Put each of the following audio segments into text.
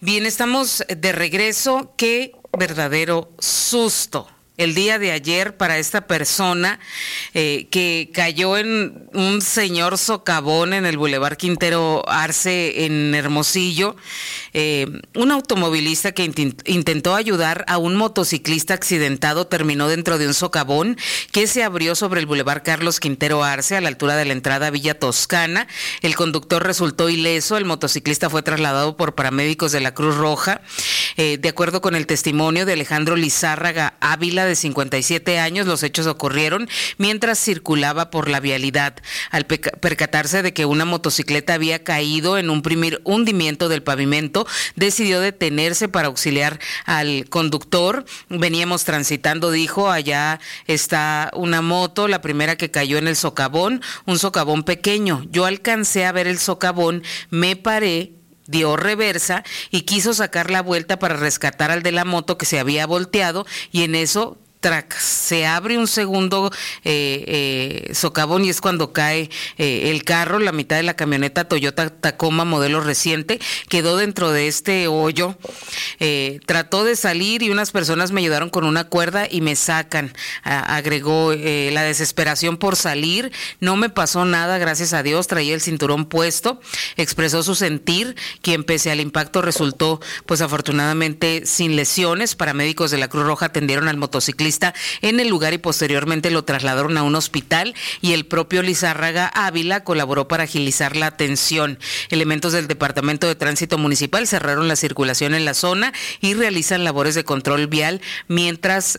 Bien, estamos de regreso. Qué verdadero susto el día de ayer para esta persona que cayó en un señor socavón en el Boulevard Quintero Arce en Hermosillo. Un automovilista que intentó ayudar a un motociclista accidentado terminó dentro de un socavón que se abrió sobre el Boulevard Carlos Quintero Arce a la altura de la entrada a Villa Toscana. El conductor resultó ileso, el motociclista fue trasladado por paramédicos de la Cruz Roja. De acuerdo con el testimonio de Alejandro Lizárraga Ávila, de 57 años, los hechos ocurrieron mientras circulaba por la vialidad. Al percatarse de que una motocicleta había caído en un primer hundimiento del pavimento, decidió detenerse para auxiliar al conductor. Veníamos transitando, dijo, allá está una moto, la primera que cayó en el socavón, un socavón pequeño. Yo alcancé a ver el socavón, me paré, dio reversa y quiso sacar la vuelta para rescatar al de la moto que se había volteado, y en eso se abre un segundo socavón y es cuando cae el carro. La mitad de la camioneta Toyota Tacoma modelo reciente quedó dentro de este hoyo. Trató de salir y unas personas me ayudaron con una cuerda y me sacan. Agregó la desesperación por salir. No me pasó nada, gracias a Dios, traía el cinturón puesto. Expresó su sentir, quien pese al impacto resultó pues afortunadamente sin lesiones. Paramédicos de la Cruz Roja atendieron al motociclista en el lugar y posteriormente lo trasladaron a un hospital, y el propio Lizárraga Ávila colaboró para agilizar la atención. Elementos del Departamento de Tránsito Municipal cerraron la circulación en la zona y realizan labores de control vial mientras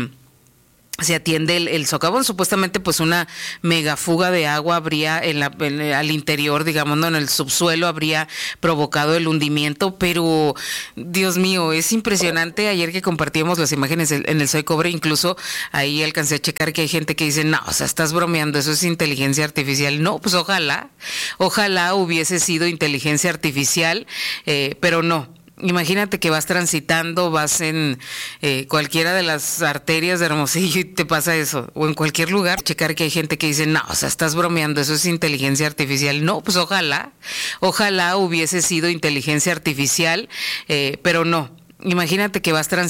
se atiende el socavón. Supuestamente pues una mega fuga de agua habría al interior, digamos, ¿no? En el subsuelo habría provocado el hundimiento, pero Dios mío, es impresionante. Ayer que compartíamos las imágenes en el Soy Cobre, incluso ahí alcancé a checar que hay gente que dice, no, o sea, estás bromeando, eso es inteligencia artificial. No, pues ojalá hubiese sido inteligencia artificial, pero no. Imagínate que vas transitando, vas en cualquiera de las arterias de Hermosillo y te pasa eso, o en cualquier lugar, checar que hay gente que dice, no, o sea, estás bromeando, eso es inteligencia artificial. No, pues ojalá hubiese sido inteligencia artificial, pero no. Imagínate que vas transitando